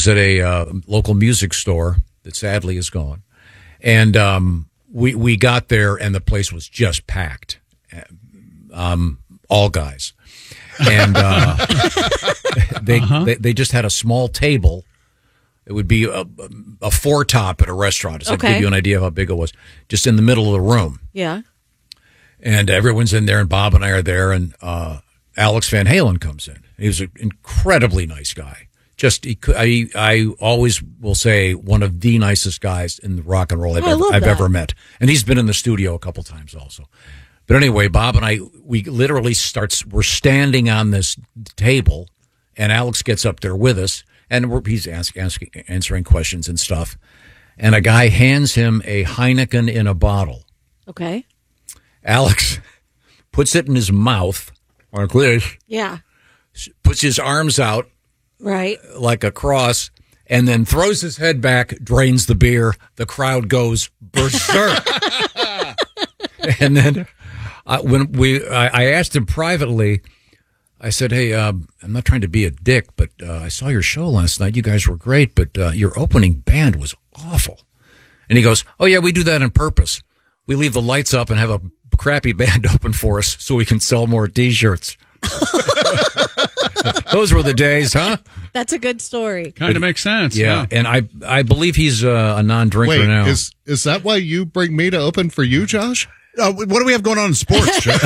was at a local music store that sadly is gone. And we got there, and the place was just packed. All guys. And they just had a small table. It would be a four-top at a restaurant. Just to give you an idea of how big it was. Just in the middle of the room. Yeah. And everyone's in there, and Bob and I are there, and Alex Van Halen comes in. He was an incredibly nice guy. I always will say one of the nicest guys in the rock and roll I've ever met. And he's been in the studio a couple times also. But anyway, Bob and I, we literally we're standing on this table, and Alex gets up there with us, and he's answering questions and stuff. And a guy hands him a Heineken in a bottle. Okay. Alex puts it in his mouth, like this. Yeah. Puts his arms out. Right. Like a cross, and then throws his head back, drains the beer. The crowd goes berserk. And then I asked him privately, I said, hey, I'm not trying to be a dick, but I saw your show last night. You guys were great, but your opening band was awful. And he goes, oh, yeah, we do that on purpose. We leave the lights up and have a crappy band open for us so we can sell more T-shirts. Those were the days, huh? That's a good story. Kind of makes sense. Yeah, and I believe he's a non-drinker now. Is that why you bring me to open for you, Josh? What do we have going on in sports, Josh?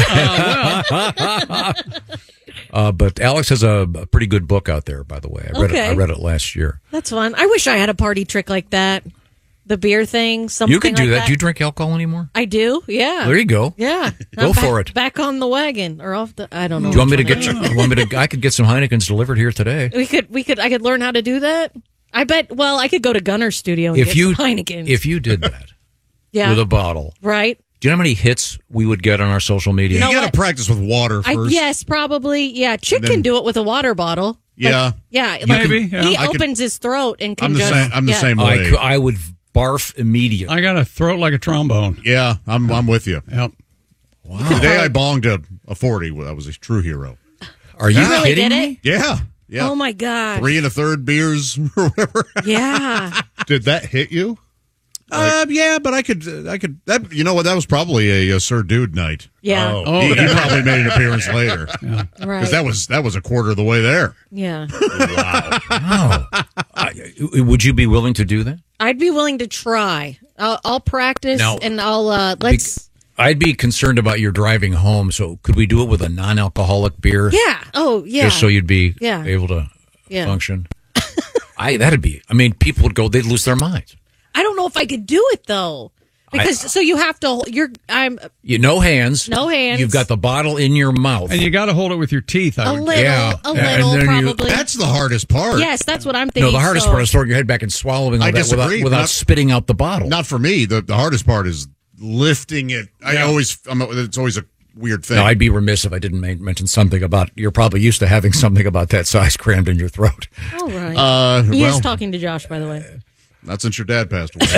But Alex has a pretty good book out there, by the way. I read it last year. That's fun. I wish I had a party trick like that. The beer thing, something you could do like that. Do you drink alcohol anymore? I do, yeah. There you go. Yeah. Go for it. Back on the wagon or off the, I don't know. Do you want me to get you? I could get some Heinekens delivered here today. I could learn how to do that. I bet, I could go to Gunner's studio and get some Heinekens. If you did that yeah. with a bottle. Right. Do you know how many hits we would get on our social media? You got to practice with water first. Yes, probably. Yeah. Chick can do it with a water bottle. Yeah. Yeah. Maybe. He opens his throat and can I'm the same way. I would barf immediately. I got a throat like a trombone. Yeah, I'm with you. Yep. Wow. Today I bonged a 40. I was a true hero. Are you really kidding me? Yeah. Oh my God. 3 1/3 beers or whatever. Yeah. Did that hit you? Yeah, but I could. That you know what? That was probably a Sir Dude night. Yeah. He probably made an appearance later. Yeah. Right. Because that was a quarter of the way there. Yeah. Wow. Would you be willing to do that? I'd be willing to try. I'll practice and I'll let's. I'd be concerned about your driving home. So could we do it with a non-alcoholic beer? Yeah. Oh, yeah. Just so you'd be able to function. People would go. They'd lose their minds. I don't know if I could do it though, because you have to. No hands. No hands. You've got the bottle in your mouth, and you got to hold it with your teeth. A little, probably. That's the hardest part. Yes, that's what I'm thinking. No, the hardest part is throwing your head back and swallowing all that without spitting out the bottle. Not for me. The hardest part is lifting it. It's always a weird thing. No, I'd be remiss if I didn't mention something about. You're probably used to having something about that size crammed in your throat. All right. He is talking to Josh, by the way. Not since your dad passed away.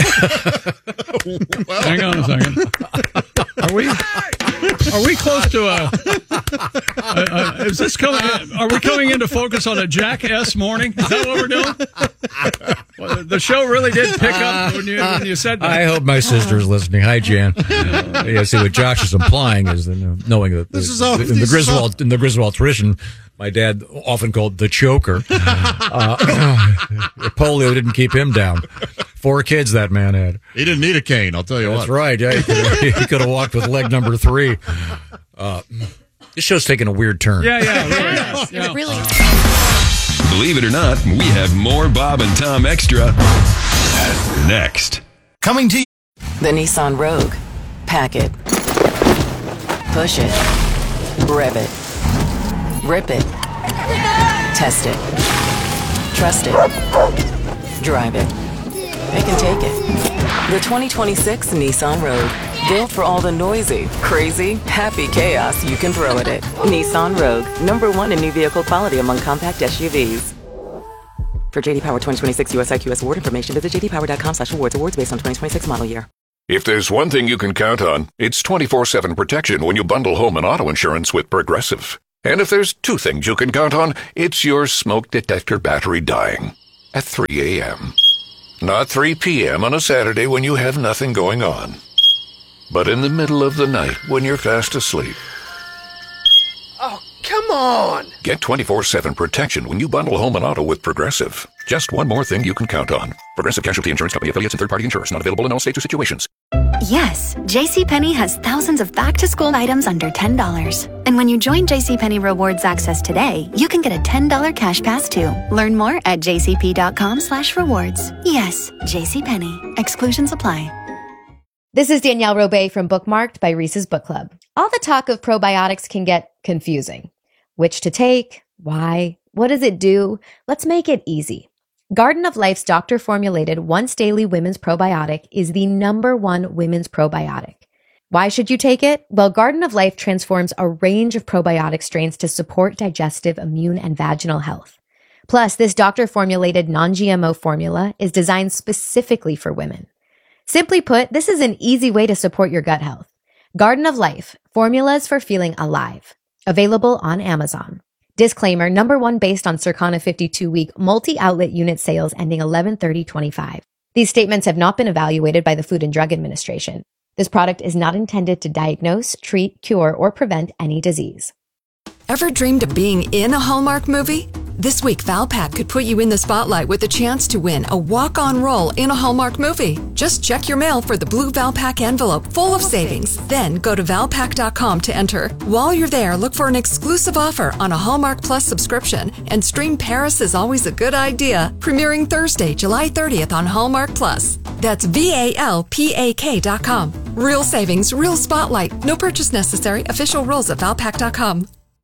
Hang on a second. Are we close to is this coming? Are we coming into focus on a Jack S morning? Is that what we're doing? Well, the show really did pick up when you said that. I hope my sister's listening. Hi, Jan. See what Josh is implying is knowing that in the Griswold tradition, my dad often called the choker. Polio didn't keep him down. 4 kids that man had. He didn't need a cane, I'll tell you what. That's right. Yeah, he could have walked with leg number 3. This show's taking a weird turn. Yeah. It really is. Believe it or not, we have more Bob and Tom Extra next. Coming to you. The Nissan Rogue. Pack it. Push it. Rev it. Rip it. Test it. Trust it. Drive it. They can take it. The 2026 Nissan Rogue. Built for all the noisy, crazy, happy chaos you can throw at it. Nissan Rogue. #1 in new vehicle quality among compact SUVs. For JD Power 2026 US IQS award information, visit jdpower.com/awards. Awards based on 2026 model year. If there's one thing you can count on, it's 24/7 protection when you bundle home and auto insurance with Progressive. And if there's 2 things you can count on, it's your smoke detector battery dying. at 3 a.m. Not 3 p.m. on a Saturday when you have nothing going on, but in the middle of the night when you're fast asleep. Oh, come on! Get 24/7 protection when you bundle home and auto with Progressive. Just one more thing you can count on. Progressive Casualty Insurance Company, affiliates, and third-party insurers. Not available in all states or situations. Yes, JCPenney has thousands of back-to-school items under $10. And when you join JCPenney Rewards Access today, you can get a $10 cash pass too. Learn more at jcp.com/rewards. Yes, JCPenney. Exclusions apply. This is Danielle Robay from Bookmarked by Reese's Book Club. All the talk of probiotics can get confusing. Which to take? Why? What does it do? Let's make it easy. Garden of Life's doctor-formulated once-daily women's probiotic is the #1 women's probiotic. Why should you take it? Well, Garden of Life transforms a range of probiotic strains to support digestive, immune, and vaginal health. Plus, this doctor-formulated non-GMO formula is designed specifically for women. Simply put, this is an easy way to support your gut health. Garden of Life, formulas for feeling alive. Available on Amazon. Disclaimer, #1 based on Circana 52-week multi-outlet unit sales ending 11/30/25. These statements have not been evaluated by the Food and Drug Administration. This product is not intended to diagnose, treat, cure, or prevent any disease. Ever dreamed of being in a Hallmark movie? This week, Valpak could put you in the spotlight with the chance to win a walk-on role in a Hallmark movie. Just check your mail for the blue Valpak envelope full of savings. Then go to Valpak.com to enter. While you're there, look for an exclusive offer on a Hallmark Plus subscription and stream Paris is Always a Good Idea, premiering Thursday, July 30th on Hallmark Plus. That's VALPAK.com. Real savings, real spotlight. No purchase necessary. Official rules at Valpak.com.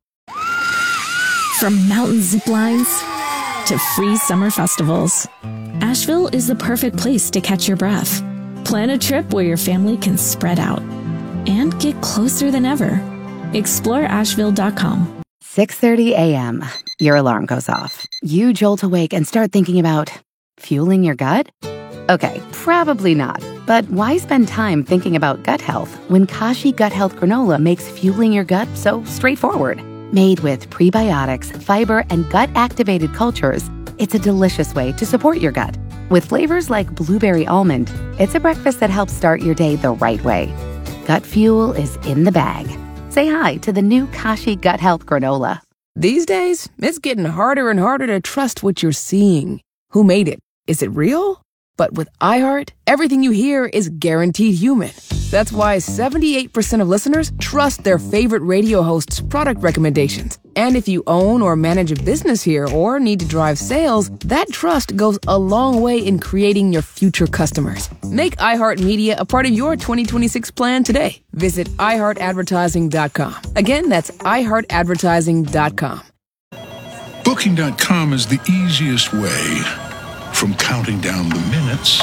From mountain zip lines to free summer festivals, Asheville is the perfect place to catch your breath. Plan a trip where your family can spread out and get closer than ever. Explore Asheville.com. 6:30 a.m. Your alarm goes off. You jolt awake and start thinking about fueling your gut? Okay, probably not. But why spend time thinking about gut health when Kashi Gut Health Granola makes fueling your gut so straightforward? Made with prebiotics, fiber, and gut-activated cultures, it's a delicious way to support your gut. With flavors like blueberry almond, it's a breakfast that helps start your day the right way. Gut fuel is in the bag. Say hi to the new Kashi Gut Health Granola. These days, it's getting harder and harder to trust what you're seeing. Who made it? Is it real? But with iHeart, everything you hear is guaranteed human. That's why 78% of listeners trust their favorite radio hosts' product recommendations. And if you own or manage a business here or need to drive sales, that trust goes a long way in creating your future customers. Make iHeartMedia a part of your 2026 plan today. Visit iHeartAdvertising.com. Again, that's iHeartAdvertising.com. Booking.com is the easiest way. From counting down the minutes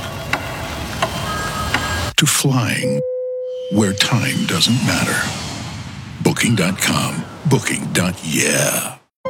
to flying where time doesn't matter. Booking.com. Booking.yeah.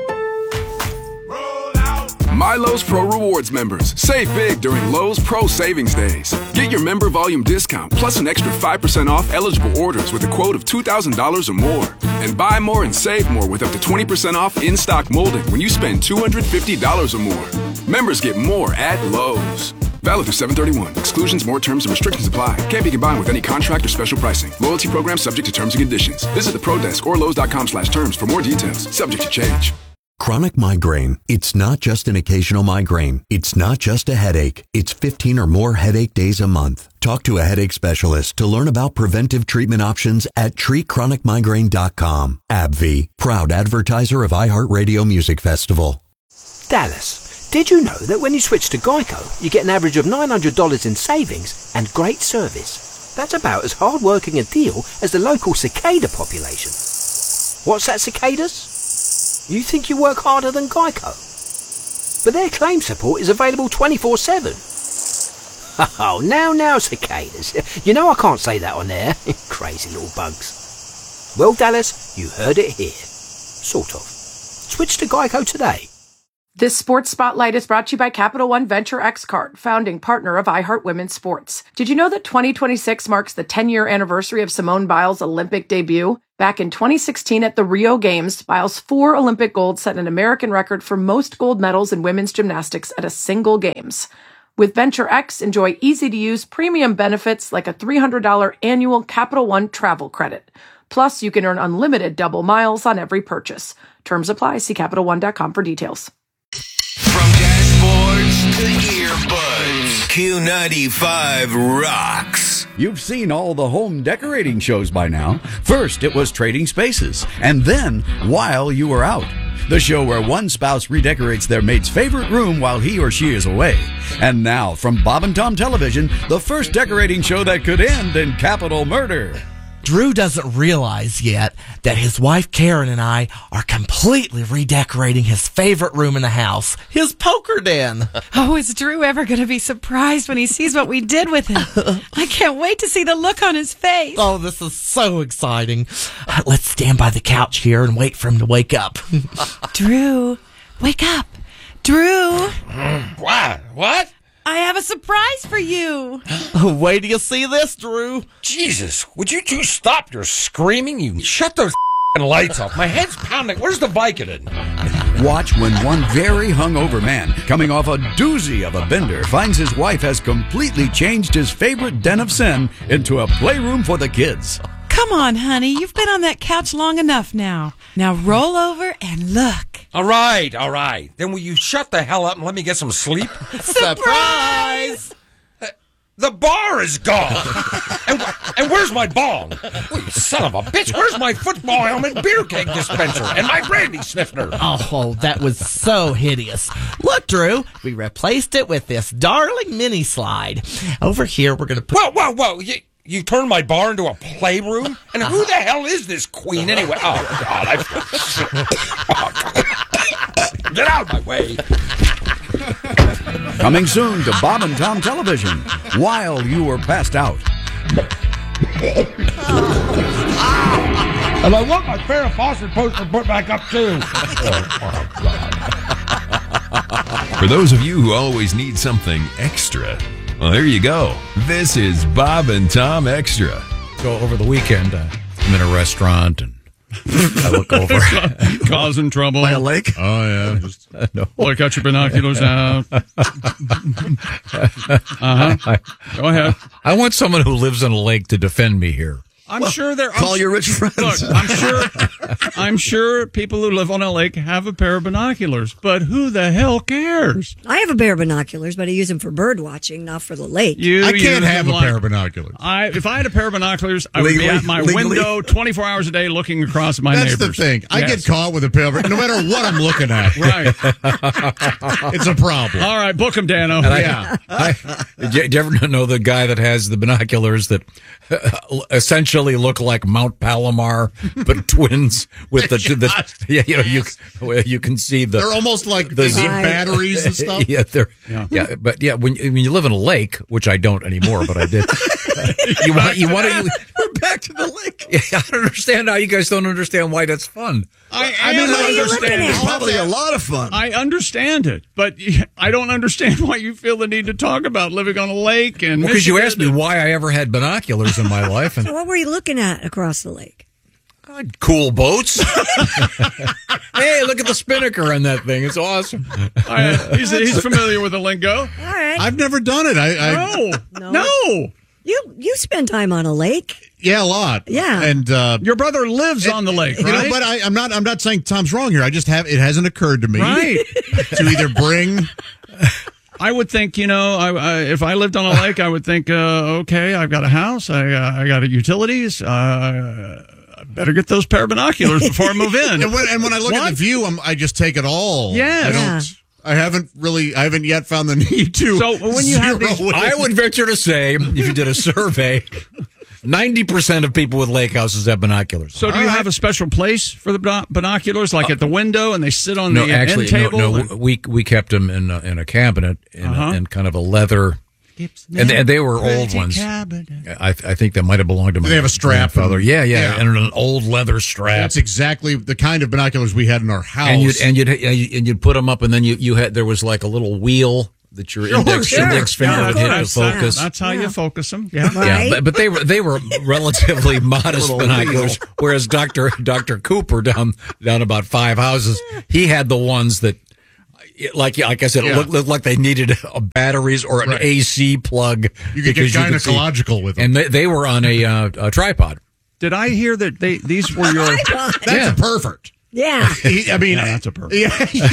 My Lowe's Pro Rewards members, save big during Lowe's Pro Savings Days. Get your member volume discount plus an extra 5% off eligible orders with a quote of $2,000 or more. And buy more and save more with up to 20% off in-stock molding when you spend $250 or more. Members get more at Lowe's. Valid through 7/31. Exclusions, more terms, and restrictions apply. Can't be combined with any contract or special pricing. Loyalty program subject to terms and conditions. Visit the Pro Desk or Lowe's.com/terms for more details. Subject to change. Chronic migraine. It's not just an occasional migraine. It's not just a headache. It's 15 or more headache days a month. Talk to a headache specialist to learn about preventive treatment options at treatchronicmigraine.com. AbbVie, proud advertiser of iHeartRadio Music Festival. Dallas, did you know that when you switch to Geico, you get an average of $900 in savings and great service? That's about as hard-working a deal as the local cicada population. What's that, cicadas? You think you work harder than Geico? But their claim support is available 24/7. Oh, now, cicadas. You know I can't say that on air. Crazy little bugs. Well, Dallas, you heard it here. Sort of. Switch to Geico today. This Sports Spotlight is brought to you by Capital One Venture X Card, founding partner of iHeart Women's Sports. Did you know that 2026 marks the 10-year anniversary of Simone Biles' Olympic debut? Back in 2016 at the Rio Games, Biles' 4 Olympic golds set an American record for most gold medals in women's gymnastics at a single Games. With Venture X, enjoy easy-to-use premium benefits like a $300 annual Capital One travel credit. Plus, you can earn unlimited double miles on every purchase. Terms apply. See CapitalOne.com for details. From dashboards to earbuds, Q95 rocks. You've seen all the home decorating shows by now. First, it was Trading Spaces, and then While You Were Out, the show where one spouse redecorates their mate's favorite room while he or she is away. And now, from Bob and Tom Television, the first decorating show that could end in capital murder. Drew doesn't realize yet that his wife Karen and I are completely redecorating his favorite room in the house, his poker den. Oh, is Drew ever going to be surprised when he sees what we did with him? I can't wait to see the look on his face. Oh, this is so exciting. Let's stand by the couch here and wait for him to wake up. Drew, wake up. Drew. What? I have a surprise for you. Wait till you see this, Drew. Jesus, would you two stop your screaming? You shut those lights off. My head's pounding. Where's the Vicodin? Watch when one very hungover man, coming off a doozy of a bender, finds his wife has completely changed his favorite den of sin into a playroom for the kids. Come on, honey. You've been on that couch long enough now. Now roll over and look. All right. Then will you shut the hell up and let me get some sleep? Surprise! The bar is gone. and where's my bong? Oh, you son of a bitch. Where's my football helmet beer keg dispenser and my brandy sniffer? Oh, that was so hideous. Look, Drew, we replaced it with this darling mini slide. Over here, we're going to put... Whoa. You turned my bar into a playroom? And who the hell is this queen anyway? Oh, God. Get out of my way. Coming soon to Bob and Tom Television, While You Were Passed Out. And I want my Farrah Fawcett poster put back up, too. For those of you who always need something extra, well, there you go. This is Bob and Tom Extra. So over the weekend, I'm in a restaurant and I look over. Causing trouble. By a lake? Oh, yeah. Just, no. Look, got your binoculars out. Go ahead. I want someone who lives on a lake to defend me here. Call your rich friends. Look, I'm sure people who live on a lake have a pair of binoculars, but who the hell cares? I have a pair of binoculars, but I use them for bird watching, not for the lake. I can't have a pair of binoculars. If I had a pair of binoculars, I would be at my window 24 hours a day looking across my neighbors. That's the thing. I get caught with a pair of, no matter what I'm looking at. Right. It's a problem. All right, book them, Dano. Do you ever know the guy that has the binoculars that essentially look like Mount Palomar, but twins with you can see they're almost like the batteries and stuff. But when you live in a lake, which I don't anymore, but I did. We're back to the lake. I don't understand how you guys don't understand why that's fun. I understand. It's probably a lot of fun. I understand it, but I don't understand why you feel the need to talk about living on a lake. And because you asked me why I ever had binoculars in my life. And so what were you looking at across the lake? Cool boats. Hey, look at the spinnaker on that thing. It's awesome. He's familiar with the lingo. All right. I've never done it. No. You spend time on a lake. Yeah, a lot. Yeah. And your brother lives on the lake, right? You know, but I'm not saying Tom's wrong here. It hasn't occurred to me to either bring. I would think, if I lived on a lake, I would think, okay, I've got a house, I got utilities, I better get those pair of binoculars before I move in. and when I look at the view, I just take it all. Yeah. I haven't yet found the need to. So when you have these, I would venture to say, if you did a survey, 90% of people with lake houses have binoculars. So do you have a special place for the binoculars, like at the window, and they sit on the end table? No, we kept them in a cabinet in kind of a leather And they were old ones. I think that might have belonged to my They have a strap. grandfather. Yeah, and an old leather strap. That's exactly the kind of binoculars we had in our house. And you'd put them up, and then there was like a little wheel that your index finger would hit to focus. That's how you focus them. Yeah, yeah. But they were relatively modest binoculars. Whereas Dr. Cooper down about 5 houses, he had the ones that. Like I said, it looked like they needed batteries or an AC plug. You could get gynecological with them. And they were on a tripod. Did I hear that these were your... That's a pervert. Yeah. That's a pervert. Yeah.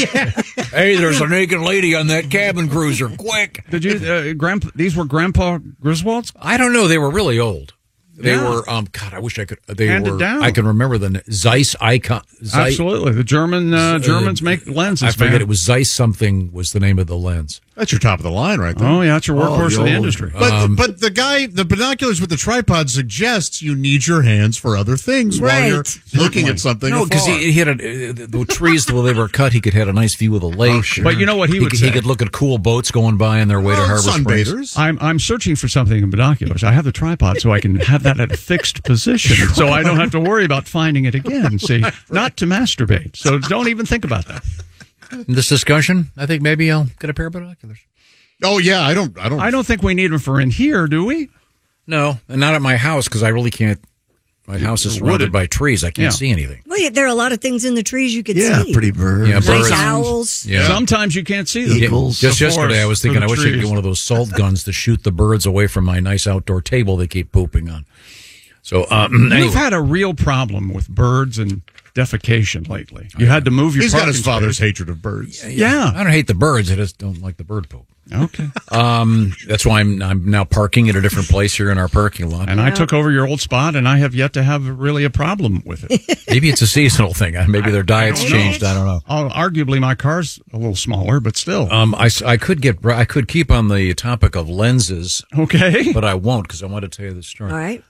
Hey, there's a naked lady on that cabin cruiser. Quick. Did you, these were Grandpa Griswold's? I don't know. They were really old. They were, God, I wish I could. Handed down. I can remember the Zeiss icon. Absolutely. The Germans make lenses. I forget it was Zeiss something was the name of the lens. That's your top of the line right there. Oh, yeah, that's your workhorse of the industry. But the binoculars with the tripod suggests you need your hands for other things while you're looking at something. No, because he had the trees where they were cut. He could have a nice view of the lake. Oh, sure. But you know what he would say? He could look at cool boats going by on their way to Harbor Springs. I'm searching for something in binoculars. I have the tripod so I can have that at a fixed position, so I don't have to worry about finding it again. See, not to masturbate. So don't even think about that. In this discussion, I think maybe I'll get a pair of binoculars. Oh yeah, I don't think we need them for in here, do we? No, and not at my house because I really can't. My house is surrounded by trees. I can't see anything. Well, there are a lot of things in the trees you could see. Yeah, pretty birds. Yeah, nice birds. Owls. Yeah. Sometimes you can't see them. Eagles. Just yesterday, I was thinking I wish I could get one of those salt guns to shoot the birds away from my nice outdoor table they keep pooping on. So anyway. You've had a real problem with birds and defecation lately. You had to move your. He's got his parking father's space. hatred of birds. Yeah. I don't hate the birds. I just don't like the bird poop. Okay. That's why I'm now parking at a different place here in our parking lot. And I took over your old spot, and I have yet to have really a problem with it. Maybe it's a seasonal thing. Maybe their diet's changed. I don't know. Arguably, my car's a little smaller, but still. I could keep on the topic of lenses. Okay. But I won't because I want to tell you the story. All right.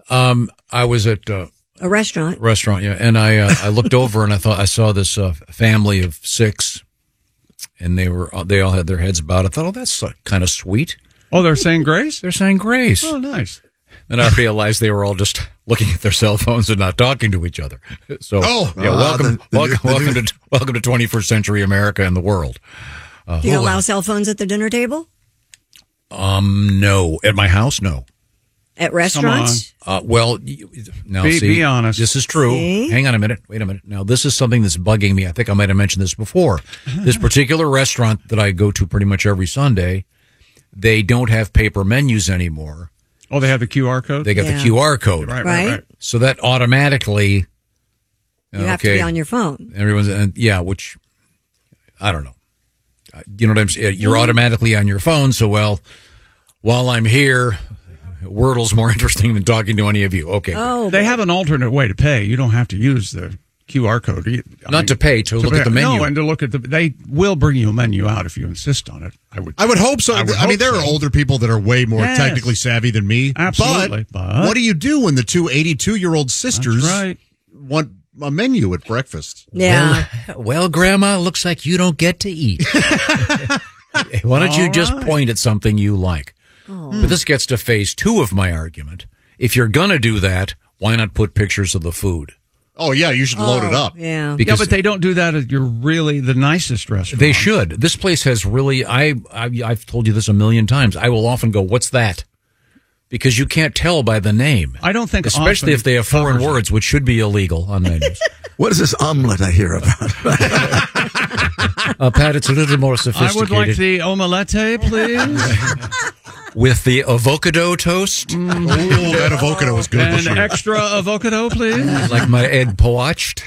I was at a restaurant. Yeah, and I looked over and I saw this family of 6, and they all had their heads bowed. I thought, oh, that's kind of sweet. Oh, they're saying grace? They're saying grace. Oh, nice. And I realized they were all just looking at their cell phones and not talking to each other. So, welcome to 21st century America and the world. Do you allow cell phones at the dinner table? No. At my house, no. At restaurants? Be honest. This is true. See? Hang on a minute. Wait a minute. Now, this is something that's bugging me. I think I might have mentioned this before. This particular restaurant that I go to pretty much every Sunday, they don't have paper menus anymore. Oh, they have the QR code? They got the QR code. Right. So that automatically... You have to be on your phone. Which, I don't know. You know what I'm saying? You're automatically on your phone, so, while I'm here... Wordle's more interesting than talking to any of you. Okay. Oh, they have an alternate way to pay. You don't have to use the QR code. To pay, to look at the menu. No, and to look at they will bring you a menu out if you insist on it. I would hope so. There are older people that are way more technically savvy than me. Absolutely. But what do you do when the two 82-year-old sisters want a menu at breakfast? Yeah. Well, Grandma, looks like you don't get to eat. Why don't you just point at something you like? But this gets to phase 2 of my argument. If you're going to do that, why not put pictures of the food? Oh, yeah, you should load it up. Yeah. Because but they don't do that at your really the nicest restaurant. They should. This place has really, I've told you this a million times. I will often go, what's that? Because you can't tell by the name. I don't think especially if they have foreign words, which should be illegal on menus. What is this omelet I hear about? Pat, it's a little more sophisticated. I would like the omelette, please. With the avocado toast. That avocado was good. And extra avocado, please. Like my egg poached.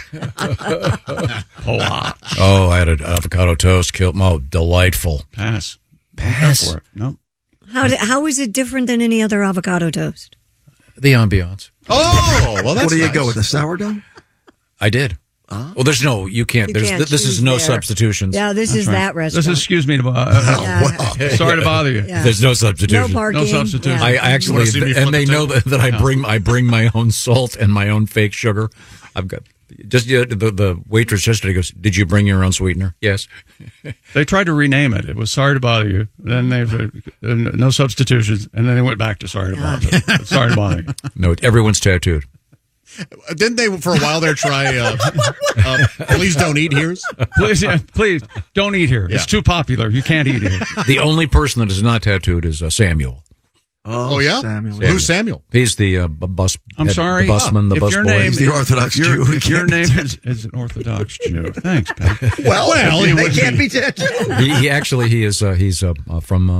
Oh, I had an avocado toast. Delightful. Pass. Pass. No. How is it different than any other avocado toast? The ambiance. Oh, well, that's What do you nice. go with, the sourdough? I did. Well, there's no, you can't. This is no substitutions. Yeah, this is that restaurant. Excuse me. Sorry to bother you. Yeah. There's no substitution. No parking. No substitution. Yeah. I actually, and they know that I bring my own salt and my own fake sugar. Just the waitress yesterday goes, "Did you bring your own sweetener?" Yes. They tried to rename it. It was Sorry to Bother You. Then they no substitutions, and then they went back to Sorry to Bother You. Sorry to Bother You. No, everyone's tattooed. Didn't they for a while there try Please Don't Eat Here's? Please don't eat here. Yeah. It's too popular. You can't eat here. The only person that is not tattooed is Samuel. Oh yeah, Samuel. Who's Samuel? He's the bus. I'm sorry. the busman, the If bus your boy. name He's is- if your name is an Orthodox Jew. Thanks, Pat. Well, he they would can't be tattooed. He actually he is he's from